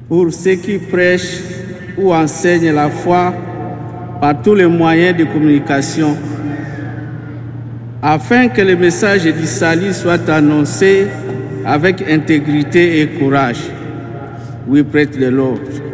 pour ceux qui prêchent ou enseignent la foi par tous les moyens de communication, afin que le message du salut soit annoncé avec intégrité et courage. Oui, prêtre de l'ordre.